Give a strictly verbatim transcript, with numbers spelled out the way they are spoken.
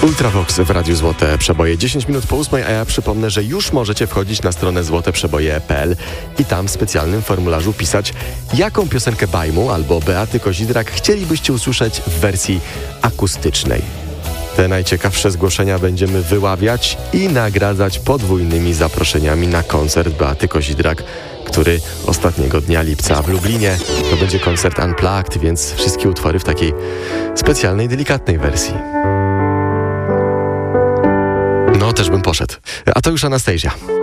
Ultravox w Radiu Złote Przeboje. dziesięć minut po ósmej, a ja przypomnę, że już możecie wchodzić na stronę złote przeboje kropka p l i tam w specjalnym formularzu pisać, jaką piosenkę Bajmu albo Beaty Kozidrak chcielibyście usłyszeć w wersji akustycznej. Te najciekawsze zgłoszenia będziemy wyławiać i nagradzać podwójnymi zaproszeniami na koncert Beaty Kozidrak, który ostatniego dnia lipca w Lublinie. To będzie koncert Unplugged, więc wszystkie utwory w takiej specjalnej, delikatnej wersji. No, też bym poszedł. A to już Anastasia.